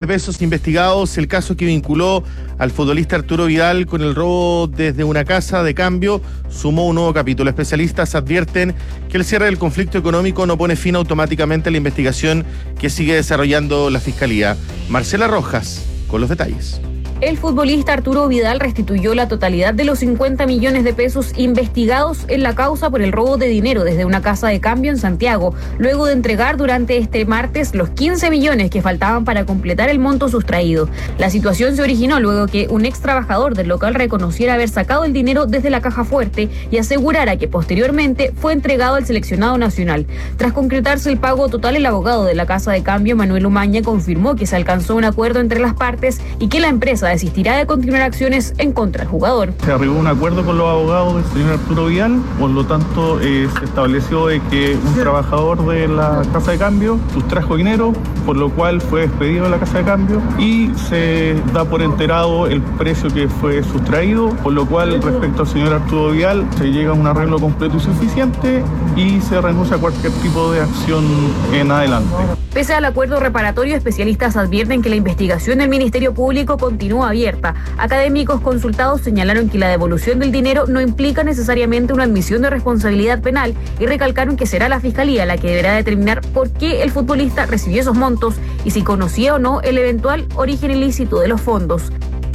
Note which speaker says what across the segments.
Speaker 1: pesos investigados. El caso que vinculó al futbolista Arturo Vidal con el robo desde una casa de cambio sumó un nuevo capítulo. Especialistas advierten que el cierre del conflicto económico no pone fin automáticamente a la investigación que sigue desarrollando la Fiscalía. Marcela Rojas con los detalles.
Speaker 2: El futbolista Arturo Vidal restituyó la totalidad de los 50 millones de pesos investigados en la causa por el robo de dinero desde una casa de cambio en Santiago, luego de entregar durante este martes los 15 millones que faltaban para completar el monto sustraído. La situación se originó luego que un ex trabajador del local reconociera haber sacado el dinero desde la caja fuerte y asegurara que posteriormente fue entregado al seleccionado nacional. Tras concretarse el pago total, el abogado de la casa de cambio, Manuel Umaña, confirmó que se alcanzó un acuerdo entre las partes y que la empresa desistirá de continuar acciones en contra del jugador.
Speaker 3: Se arribó a un acuerdo con los abogados del señor Arturo Vidal, por lo tanto se estableció de que un trabajador de la casa de cambio sustrajo dinero, por lo cual fue despedido de la casa de cambio y se da por enterado el precio que fue sustraído, por lo cual respecto al señor Arturo Vidal se llega a un arreglo completo y suficiente y se renuncia a cualquier tipo de acción en adelante.
Speaker 2: Pese al acuerdo reparatorio, especialistas advierten que la investigación del Ministerio Público continúa abierta. Académicos consultados señalaron que la devolución del dinero no implica necesariamente una admisión de responsabilidad penal y recalcaron que será la Fiscalía la que deberá determinar por qué el futbolista recibió esos montos y si conocía o no el eventual origen ilícito de los fondos.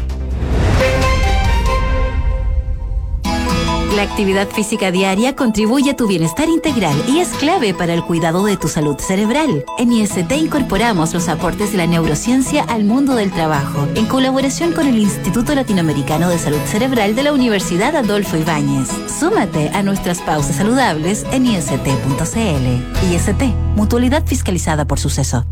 Speaker 4: La actividad física diaria contribuye a tu bienestar integral y es clave para el cuidado de tu salud cerebral. En IST incorporamos los aportes de la neurociencia al mundo del trabajo, en colaboración con el Instituto Latinoamericano de Salud Cerebral de la Universidad Adolfo Ibáñez. Súmate a nuestras pausas saludables en ist.cl. IST, mutualidad fiscalizada por Suceso.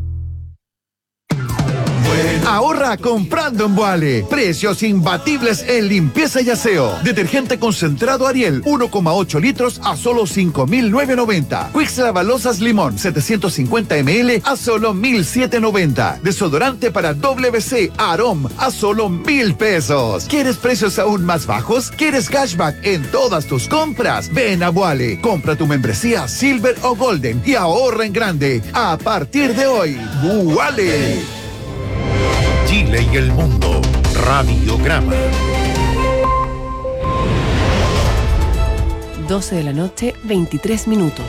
Speaker 5: Ahorra comprando en Boale. Precios imbatibles en limpieza y aseo. Detergente concentrado Ariel, 1,8 litros a solo 5.990. Quix Lavalosas Limón, 750 ml a solo 1.790. Desodorante para WC Arom a solo 1.000 pesos. ¿Quieres precios aún más bajos? ¿Quieres cashback en todas tus compras? Ven a Boale. Compra tu membresía Silver o Golden y ahorra en grande. A partir de hoy, Boale.
Speaker 6: Chile y el mundo. Radiograma.
Speaker 7: 12 de la noche, 23 minutos.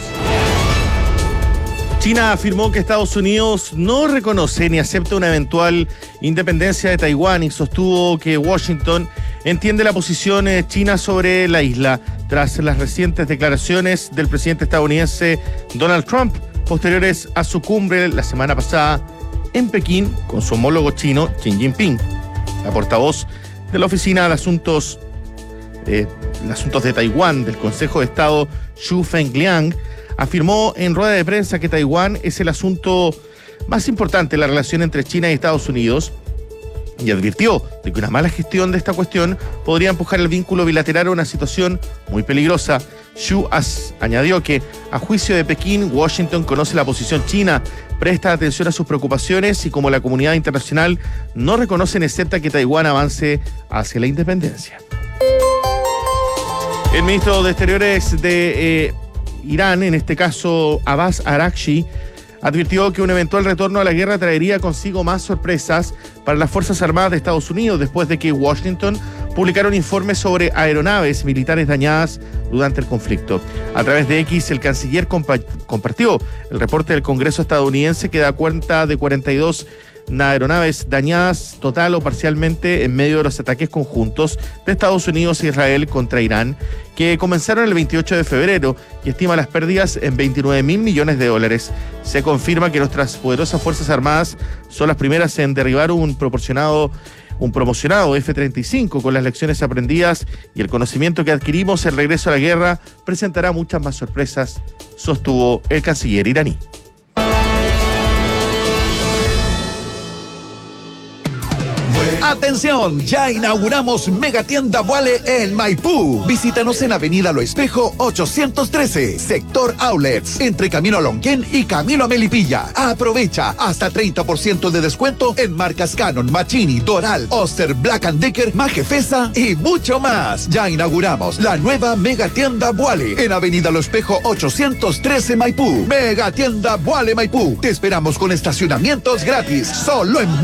Speaker 1: China afirmó que Estados Unidos no reconoce ni acepta una eventual independencia de Taiwán y sostuvo que Washington entiende la posición china sobre la isla tras las recientes declaraciones del presidente estadounidense Donald Trump posteriores a su cumbre la semana pasada en Pekín con su homólogo chino Xi Jinping. La portavoz de la Oficina de Asuntos de Taiwán del Consejo de Estado, Xu Fengliang, afirmó en rueda de prensa que Taiwán es el asunto más importante en la relación entre China y Estados Unidos y advirtió de que una mala gestión de esta cuestión podría empujar el vínculo bilateral a una situación muy peligrosa. Xu añadió que, a juicio de Pekín, Washington conoce la posición china, presta atención a sus preocupaciones y como la comunidad internacional no reconoce ni acepta que Taiwán avance hacia la independencia. El ministro de Exteriores de Irán, en este caso Abbas Araghchi, advirtió que un eventual retorno a la guerra traería consigo más sorpresas para las Fuerzas Armadas de Estados Unidos después de que Washington publicara un informe sobre aeronaves militares dañadas durante el conflicto. A través de X, el canciller compartió el reporte del Congreso estadounidense que da cuenta de 42 aeronaves dañadas total o parcialmente en medio de los ataques conjuntos de Estados Unidos e Israel contra Irán, que comenzaron el 28 de febrero y estima las pérdidas en $29.000 millones. Se confirma que nuestras poderosas Fuerzas Armadas son las primeras en derribar un promocionado F-35 con las lecciones aprendidas y el conocimiento que adquirimos. El regreso a la guerra presentará muchas más sorpresas, sostuvo el canciller iraní.
Speaker 5: ¡Atención! Ya inauguramos Megatienda Boale en Maipú. Visítanos en Avenida Lo Espejo 813, sector Outlets, entre Camino a Lonquén y Camino a Melipilla. Aprovecha hasta 30% de descuento en marcas Canon, Machini, Doral, Oster, Black & Decker, Majefesa y mucho más. Ya inauguramos la nueva Megatienda Boale en Avenida Lo Espejo 813 Maipú. Megatienda Boale Maipú. Te esperamos con estacionamientos gratis. Solo en